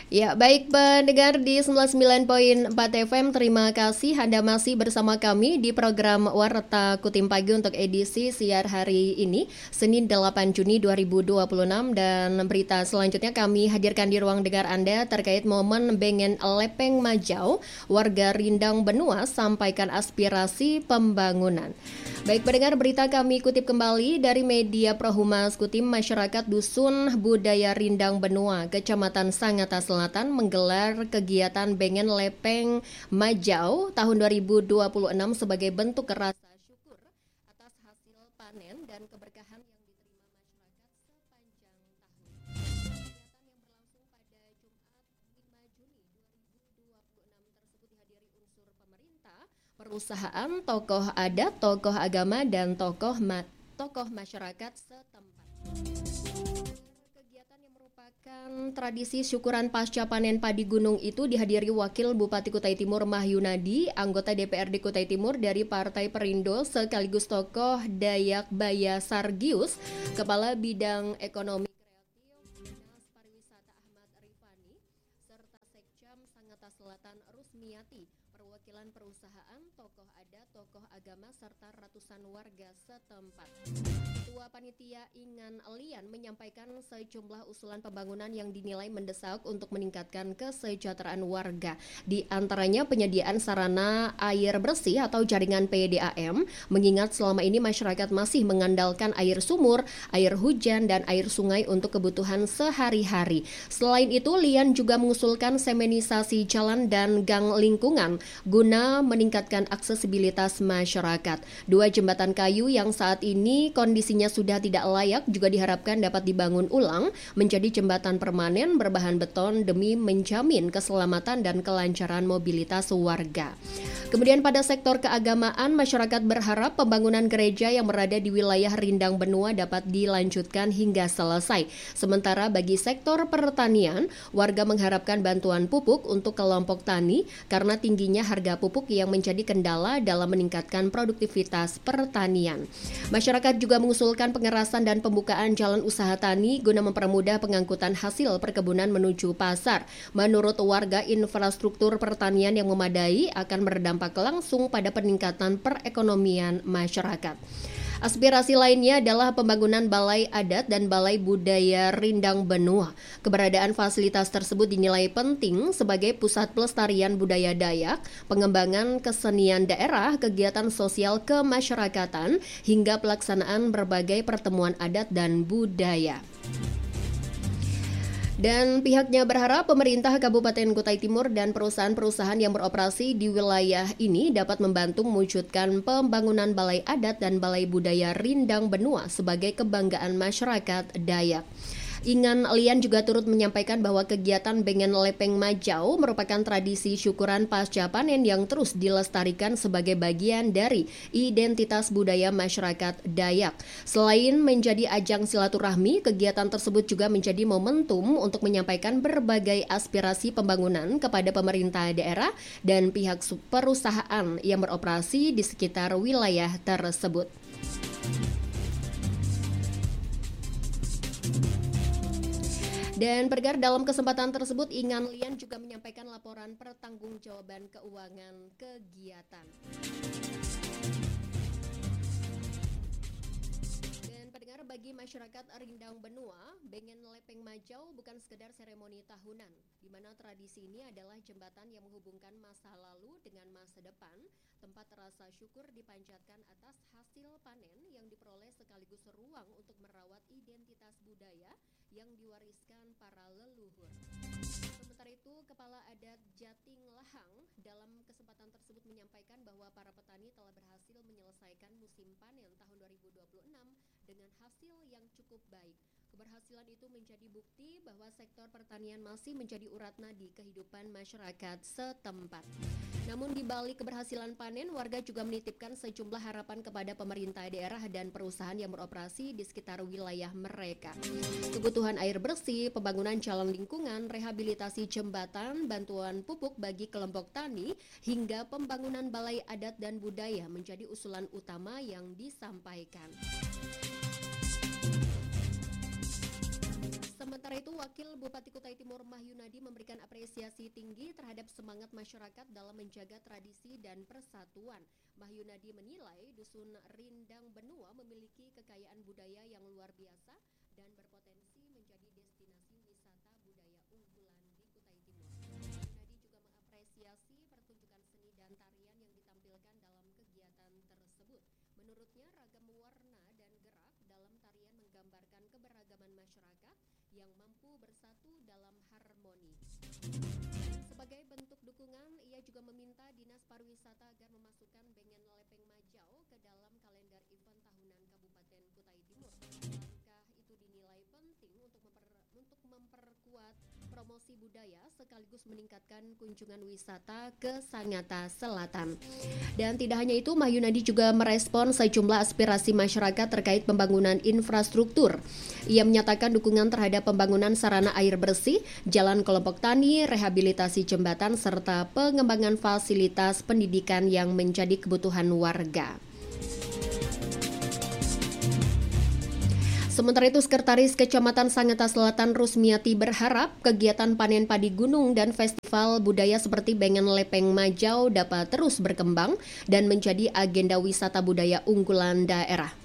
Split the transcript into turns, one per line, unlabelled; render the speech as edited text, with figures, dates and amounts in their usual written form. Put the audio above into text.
Ya, baik pendengar di 99.4 FM, terima kasih Anda masih bersama kami di program Warta Kutim Pagi untuk edisi siar hari ini, Senin 8 Juni 2026, dan berita selanjutnya kami hadirkan di ruang dengar Anda terkait momen Bengen Lepeng Majau, warga Rindang Benua sampaikan aspirasi pembangunan. Baik pendengar, berita kami kutip kembali dari media Prohumas Kutim. Masyarakat Dusun Budaya Rindang Benua, Kecamatan Sangatta Selatan menggelar kegiatan Bengen Lepeng Majau tahun 2026 sebagai bentuk rasa syukur atas hasil panen dan keberkahan yang diterima masyarakat sepanjang tahun. Kegiatan yang berlangsung pada Jumat 5 Juni 2026 tersebut dihadiri unsur pemerintah, perusahaan, tokoh adat, tokoh agama, dan tokoh masyarakat setempat. Kegiatan yang merupakan tradisi syukuran pasca panen padi gunung itu dihadiri Wakil Bupati Kutai Timur Mahyunadi, anggota DPRD Kutai Timur dari Partai Perindo sekaligus tokoh Dayak Baya Sargius, Kepala Bidang Ekonomi Kreatif Dinas Pariwisata Ahmad Rifani, serta Sekcam Sangatta Selatan Rusmiati, perwakilan perusahaan, tokoh adat, tokoh agama, serta ratusan warga setempat. Ketua Panitia Ingan Lian menyampaikan sejumlah usulan pembangunan yang dinilai mendesak untuk meningkatkan kesejahteraan warga. Di antaranya penyediaan sarana air bersih atau jaringan PDAM, mengingat selama ini masyarakat masih mengandalkan air sumur, air hujan, dan air sungai untuk kebutuhan sehari-hari. Selain itu, Lian juga mengusulkan semenisasi jalan dan gang lingkungan guna meningkatkan aksesibilitas masyarakat. Dua jembatan kayu yang saat ini kondisinya sudah tidak layak juga diharapkan dapat dibangun ulang menjadi jembatan permanen berbahan beton demi menjamin keselamatan dan kelancaran mobilitas warga. Kemudian pada sektor keagamaan, masyarakat berharap pembangunan gereja yang berada di wilayah Rindang Benua dapat dilanjutkan hingga selesai. Sementara bagi sektor pertanian, warga mengharapkan bantuan pupuk untuk kelompok tani karena tingginya harga pupuk yang menjadi kendala dalam meningkatkan produktivitas pertanian. Masyarakat juga mengusulkan pengerasan dan pembukaan jalan usaha tani guna mempermudah pengangkutan hasil perkebunan menuju pasar. Menurut warga, infrastruktur pertanian yang memadai akan berdampak langsung pada peningkatan perekonomian masyarakat. Aspirasi lainnya adalah pembangunan Balai Adat dan Balai Budaya Rindang Benua. Keberadaan fasilitas tersebut dinilai penting sebagai pusat pelestarian budaya Dayak, pengembangan kesenian daerah, kegiatan sosial kemasyarakatan, hingga pelaksanaan berbagai pertemuan adat dan budaya. Dan pihaknya berharap pemerintah Kabupaten Kutai Timur dan perusahaan-perusahaan yang beroperasi di wilayah ini dapat membantu mewujudkan pembangunan Balai Adat dan Balai Budaya Rindang Benua sebagai kebanggaan masyarakat Dayak. Ingan Lian juga turut menyampaikan bahwa kegiatan Bengen Lepeng Majau merupakan tradisi syukuran pasca panen yang terus dilestarikan sebagai bagian dari identitas budaya masyarakat Dayak. Selain menjadi ajang silaturahmi, kegiatan tersebut juga menjadi momentum untuk menyampaikan berbagai aspirasi pembangunan kepada pemerintah daerah dan pihak perusahaan yang beroperasi di sekitar wilayah tersebut. Dan pendengar, dalam kesempatan tersebut Ingan Lian juga menyampaikan laporan pertanggungjawaban keuangan kegiatan. Dan pendengar, bagi masyarakat Rindang Benua, Bengen Lepeng Majau bukan sekedar seremoni tahunan, di mana tradisi ini adalah jembatan yang menghubungkan masa lalu dengan masa depan. Tempat rasa syukur dipanjatkan atas hasil panen yang diperoleh sekaligus ruang untuk merawat identitas budaya yang diwariskan para leluhur. Sementara itu, Kepala Adat Jating Lahang dalam kesempatan tersebut menyampaikan bahwa para petani telah berhasil menyelesaikan musim panen tahun 2026 dengan hasil yang cukup baik. Keberhasilan itu menjadi bukti bahwa sektor pertanian masih menjadi urat nadi kehidupan masyarakat setempat. Namun di balik keberhasilan panen, warga juga menitipkan sejumlah harapan kepada pemerintah daerah dan perusahaan yang beroperasi di sekitar wilayah mereka. Kebutuhan air bersih, pembangunan jalan lingkungan, rehabilitasi jembatan, bantuan pupuk bagi kelompok tani, hingga pembangunan balai adat dan budaya menjadi usulan utama yang disampaikan. Sementara itu, Wakil Bupati Kutai Timur Mahyunadi memberikan semangat masyarakat dalam menjaga tradisi dan persatuan. Mahyunadi menilai Dusun Rindang Benua memiliki kekayaan budaya yang luar biasa dan berpotensi menjadi destinasi wisata budaya unggulan di Kutai Timur. Mahyunadi juga mengapresiasi pertunjukan seni dan tarian yang ditampilkan dalam kegiatan tersebut. Menurutnya, ragam warna dan gerak dalam tarian menggambarkan keberagaman masyarakat yang mampu bersatu dalam harmoni. Sebagai bentuk dukungan, ia juga meminta Dinas Pariwisata agar memasukkan Bengen Lepeng Majau ke dalam kalender event tahunan Kabupaten Kutai Timur. Langkah itu dinilai penting untuk memperkuat promosi budaya sekaligus meningkatkan kunjungan wisata ke Sangatta Selatan. Dan tidak hanya itu, Mahyunadi juga merespon sejumlah aspirasi masyarakat terkait pembangunan infrastruktur. Ia menyatakan dukungan terhadap pembangunan sarana air bersih, jalan kelompok tani, rehabilitasi jembatan, serta pengembangan fasilitas pendidikan yang menjadi kebutuhan warga. Sementara itu, Sekretaris Kecamatan Sangatta Selatan Rusmiati berharap kegiatan panen padi gunung dan festival budaya seperti Bengen Lepeng Majau dapat terus berkembang dan menjadi agenda wisata budaya unggulan daerah.